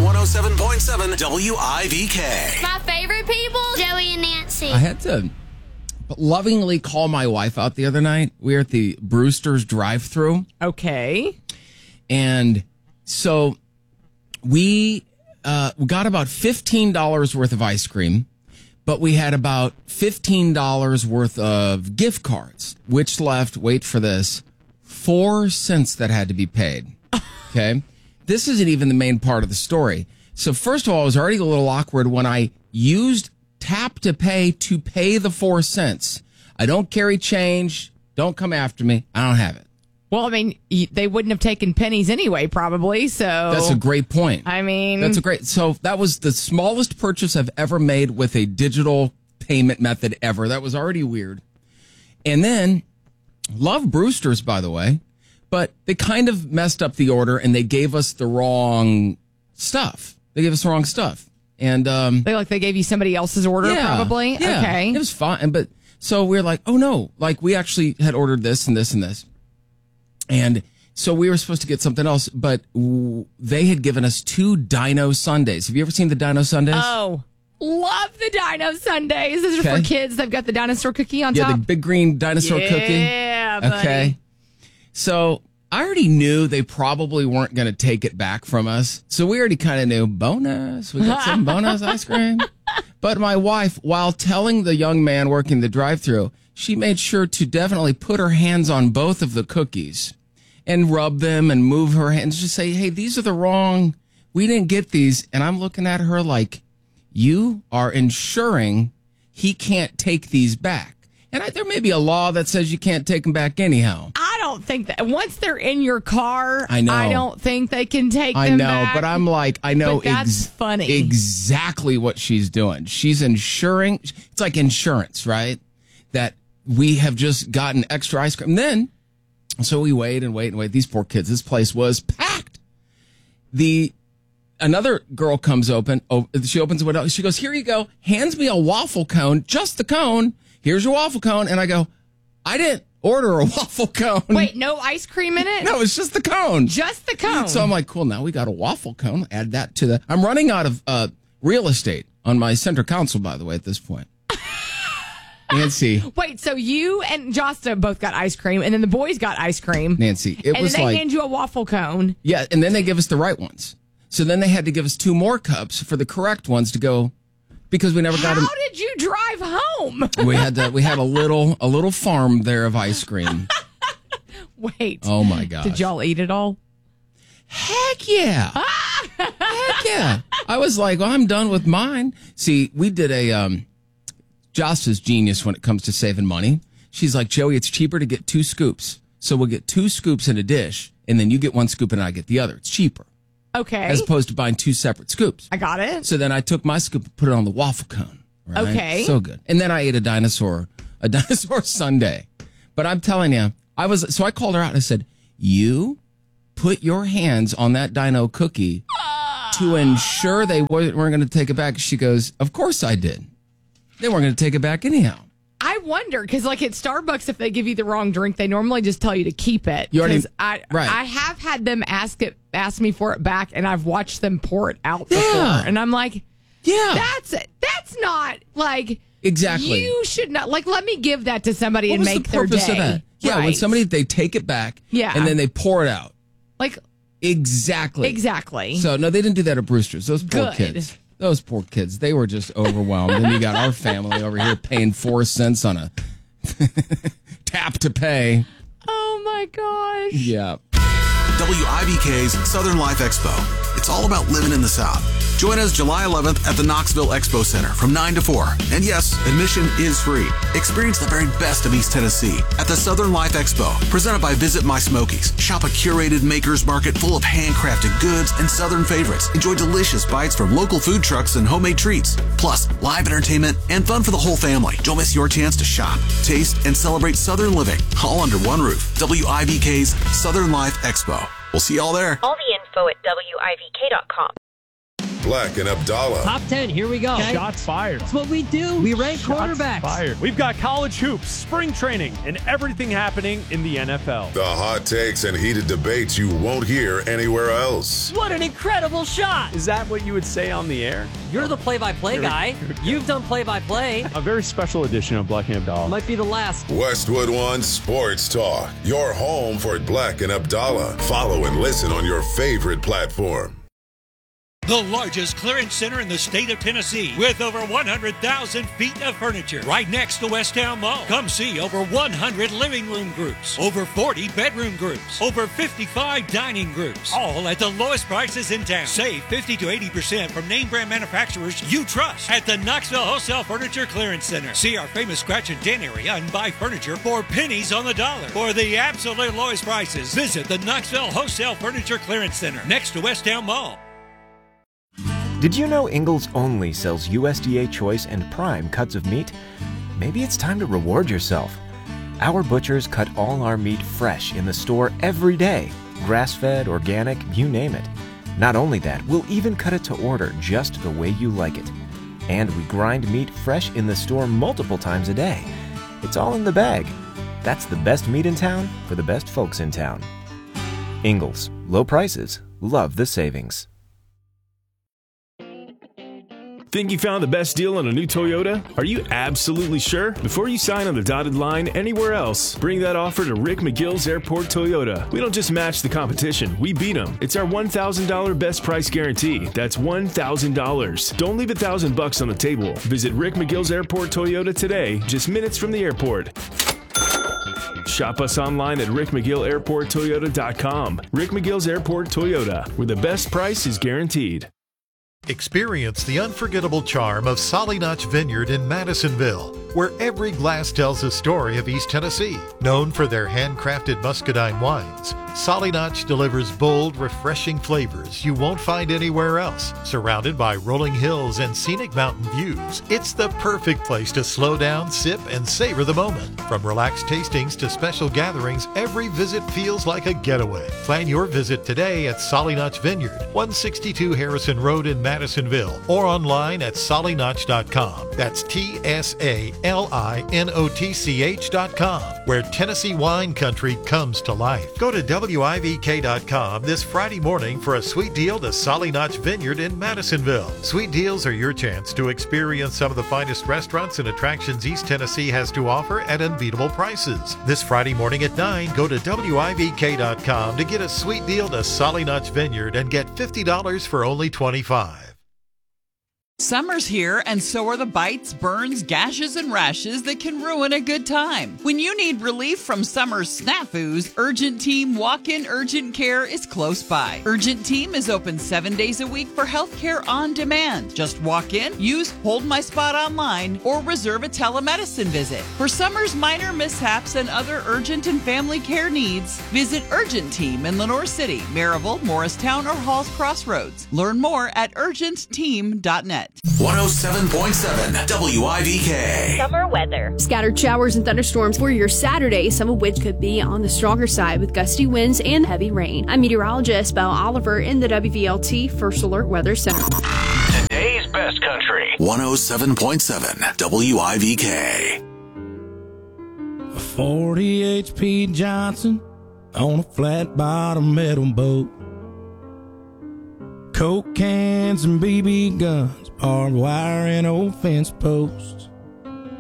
107.7 WIVK. My favorite people, Joey and Nancy. I had to lovingly call my wife out the other night. We were at the Brewster's drive-thru. Okay. And so we got about $15 worth of ice cream, but we had about $15 worth of gift cards, which left, wait for this, 4 cents that had to be paid. Okay. This isn't even the main part of the story. So first of all, it was already a little awkward when I used tap to pay the 4 cents. I don't carry change. Don't come after me. I don't have it. Well, I mean, they wouldn't have taken pennies anyway, probably. So that's a great point. I mean, so that was the smallest purchase I've ever made with a digital payment method ever. That was already weird. And then, love Brewster's, by the way, but they kind of messed up the order and they gave us the wrong stuff. And they gave you somebody else's order, probably. Yeah, okay, it was fine. But so we're like, oh no, like we actually had ordered this and this and this. And so we were supposed to get something else, but they had given us 2 Dino Sundays. Have you ever seen the Dino Sundays? Oh, love the Dino Sundays. These are for kids. They've got the dinosaur cookie on top. Yeah, the big green dinosaur cookie. Yeah, buddy. Okay. So I already knew they probably weren't going to take it back from us. So we already kind of knew, bonus. We got some bonus ice cream. But my wife, while telling the young man working the drive-thru, she made sure to definitely put her hands on both of the cookies and rub them and move her hands. Just say, hey, these are the wrong, we didn't get these. And I'm looking at her like, you are ensuring he can't take these back. And there may be a law that says you can't take them back anyhow. I don't think that once they're in your car, I know. I don't think they can take them back. But I'm like, I know but that's funny. Exactly what she's doing. She's ensuring, it's like insurance, right? That we have just gotten extra ice cream. Then, so we wait. These poor kids, this place was packed. Another girl comes she opens the window. She goes, here you go. Hands me a waffle cone, just the cone. Here's your waffle cone. And I go, I didn't order a waffle cone. Wait, no ice cream in it? No, it's just the cone. Just the cone. So I'm like, cool, now we got a waffle cone. Add that to I'm running out of real estate on my center console, by the way, at this point. Nancy. Wait, so you and Josta both got ice cream, and then the boys got ice cream. Nancy, and then they hand you a waffle cone. Yeah, and then they give us the right ones. So then they had to give us 2 more cups for the correct ones to go, because we never got them. How did you drive home? We had a little farm there of ice cream. Wait. Oh my gosh. Did y'all eat it all? Heck yeah. Heck yeah. I was like, well, I'm done with mine. See, we did Josta's genius when it comes to saving money. She's like, Joey, it's cheaper to get 2 scoops. So we'll get 2 scoops in a dish, and then you get 1 scoop and I get the other. It's cheaper. Okay. As opposed to buying 2 separate scoops. I got it. So then I took my scoop and put it on the waffle cone. Right? Okay. So good. And then I ate a dinosaur sundae. But I'm telling you, so I called her out and I said, you put your hands on that dino cookie to ensure they weren't going to take it back. She goes, of course I did. They weren't going to take it back anyhow. I wonder, because like at Starbucks, if they give you the wrong drink, they normally just tell you to keep it. Right. I have had them ask me for it back, and I've watched them pour it out before. And I'm like, yeah, that's not like exactly. You should not let me give that to somebody and make their day. Of that? Yeah, right. When they take it back, and then they pour it out, like exactly. So no, they didn't do that at Brewster's. Those poor kids. Those poor kids, they were just overwhelmed. And you got our family over here paying 4 cents on a tap to pay. Oh, my gosh. Yeah. WIVK's Southern Life Expo. It's all about living in the South. Join us July 11th at the Knoxville Expo Center from 9 to 4. And yes, admission is free. Experience the very best of East Tennessee at the Southern Life Expo, presented by Visit My Smokies. Shop a curated maker's market full of handcrafted goods and Southern favorites. Enjoy delicious bites from local food trucks and homemade treats. Plus, live entertainment and fun for the whole family. Don't miss your chance to shop, taste, and celebrate Southern living all under one roof. WIVK's Southern Life Expo. We'll see y'all there. All the info at WIVK.com. Black and Abdallah. Top 10, here we go. Okay. Shots fired. That's what we do. We rank quarterbacks. Fired. We've got college hoops, spring training, and everything happening in the NFL. The hot takes and heated debates you won't hear anywhere else. What an incredible shot. Is that what you would say on the air? You're the play-by-play guy. You've done play-by-play. A very special edition of Black and Abdallah. Might be the last. Westwood One Sports Talk. Your home for Black and Abdallah. Follow and listen on your favorite platform. The largest clearance center in the state of Tennessee with over 100,000 feet of furniture right next to West Town Mall. Come see over 100 living room groups, over 40 bedroom groups, over 55 dining groups, all at the lowest prices in town. Save 50 to 80% from name brand manufacturers you trust at the Knoxville Wholesale Furniture Clearance Center. See our famous scratch and dent area and buy furniture for pennies on the dollar. For the absolute lowest prices, visit the Knoxville Wholesale Furniture Clearance Center next to West Town Mall. Did you know Ingalls only sells USDA Choice and Prime cuts of meat? Maybe it's time to reward yourself. Our butchers cut all our meat fresh in the store every day. Grass-fed, organic, you name it. Not only that, we'll even cut it to order just the way you like it. And we grind meat fresh in the store multiple times a day. It's all in the bag. That's the best meat in town for the best folks in town. Ingalls. Low prices. Love the savings. Think you found the best deal on a new Toyota? Are you absolutely sure? Before you sign on the dotted line anywhere else, bring that offer to Rick McGill's Airport Toyota. We don't just match the competition, we beat them. It's our $1,000 best price guarantee. That's $1,000. Don't leave $1,000 on the table. Visit Rick McGill's Airport Toyota today, just minutes from the airport. Shop us online at rickmcgillairporttoyota.com. Rick McGill's Airport Toyota, where the best price is guaranteed. Experience the unforgettable charm of Solly Notch Vineyard in Madisonville, where every glass tells a story of East Tennessee. Known for their handcrafted muscadine wines, Solly Notch delivers bold, refreshing flavors you won't find anywhere else. Surrounded by rolling hills and scenic mountain views, it's the perfect place to slow down, sip, and savor the moment. From relaxed tastings to special gatherings, every visit feels like a getaway. Plan your visit today at Solly Notch Vineyard, 162 Harrison Road in Madisonville, or online at sollynotch.com. That's TSALINOTCH.com, where Tennessee wine country comes to life. Go to WIVK.com this Friday morning for a sweet deal to Solly Notch Vineyard in Madisonville. Sweet deals are your chance to experience some of the finest restaurants and attractions East Tennessee has to offer at unbeatable prices. This Friday morning at 9, go to WIVK.com to get a sweet deal to Solly Notch Vineyard and get $50 for only $25. Summer's here, and so are the bites, burns, gashes, and rashes that can ruin a good time. When you need relief from summer's snafus, Urgent Team Walk-In Urgent Care is close by. Urgent Team is open 7 days a week for healthcare on demand. Just walk in, use Hold My Spot online, or reserve a telemedicine visit. For summer's minor mishaps and other urgent and family care needs, visit Urgent Team in Lenoir City, Maryville, Morristown, or Halls Crossroads. Learn more at urgentteam.net. 107.7 WIVK. Summer weather. Scattered showers and thunderstorms for your Saturday, some of which could be on the stronger side with gusty winds and heavy rain. I'm meteorologist Belle Oliver in the WVLT First Alert Weather Center. Today's best country. 107.7 WIVK. A 40 HP Johnson on a flat bottom metal boat. Coke cans and BB guns, barbed wire and old fence posts.